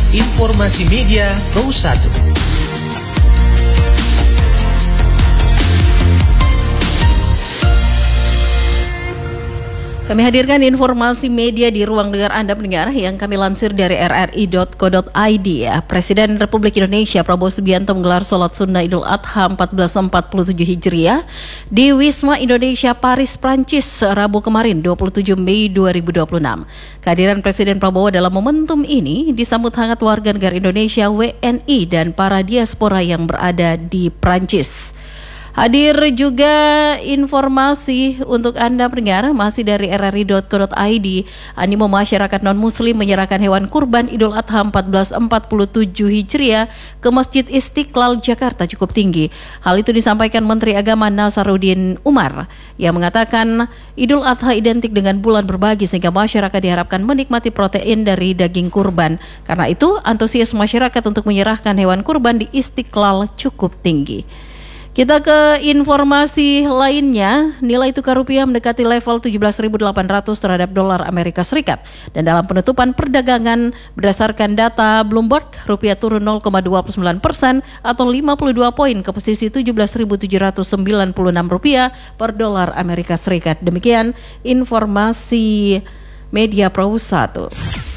Informasi Media Pro 1. Kami hadirkan informasi media di ruang dengar Anda pendengar yang kami lansir dari rri.co.id ya. Presiden Republik Indonesia Prabowo Subianto menggelar sholat sunnah Idul Adha 1447 Hijriah di Wisma Indonesia Paris, Prancis, Rabu kemarin 27 Mei 2026. Kehadiran Presiden Prabowo dalam momentum ini disambut hangat warga negara Indonesia, WNI dan para diaspora yang berada di Prancis. Hadir juga informasi untuk Anda pendengar masih dari rri.co.id. Animo masyarakat non-muslim menyerahkan hewan kurban Idul Adha 1447 Hijriah ke Masjid Istiqlal Jakarta cukup tinggi. Hal itu disampaikan Menteri Agama Nasaruddin Umar yang mengatakan Idul Adha identik dengan bulan berbagi sehingga masyarakat diharapkan menikmati protein dari daging kurban. Karena itu antusias masyarakat untuk menyerahkan hewan kurban di Istiqlal cukup tinggi. Kita ke informasi lainnya, nilai tukar rupiah mendekati level 17.800 terhadap dolar Amerika Serikat. Dan dalam penutupan perdagangan berdasarkan data Bloomberg, rupiah turun 0,29% atau 52 poin ke posisi 17.796 rupiah per dolar Amerika Serikat. Demikian informasi Media Pro 1.